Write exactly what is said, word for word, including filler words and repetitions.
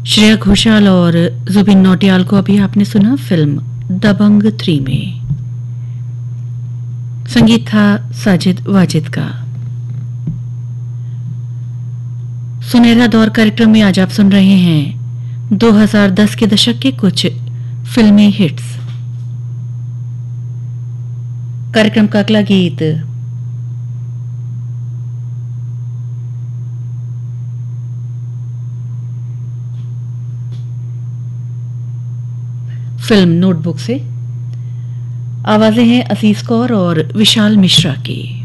श्रेया घोषाल और जुबिन नौटियाल को अभी आपने सुना फिल्म दबंग थ्री में। संगीत था साजिद वाजिद का। सुनहरा दौर कार्यक्रम में आज आप सुन रहे हैं दो हज़ार दस के दशक के कुछ फिल्मी हिट्स। कार्यक्रम का अगला गीत फिल्म नोटबुक से। आवाजें हैं असीस कौर और विशाल मिश्रा की।